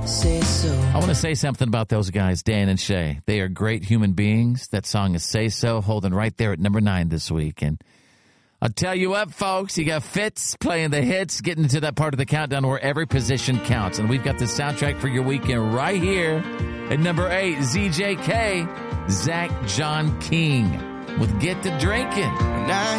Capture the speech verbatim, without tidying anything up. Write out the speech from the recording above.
say so. I want to say something about those guys, Dan and Shay. They are great human beings. That song is Say So, holding right there at number nine this week. And I'll tell you what, folks, you got Fitz playing the hits, getting into that part of the countdown where every position counts. And we've got the soundtrack for your weekend right here at number eight, Z J K, Zach John King with Get to Drinking. When I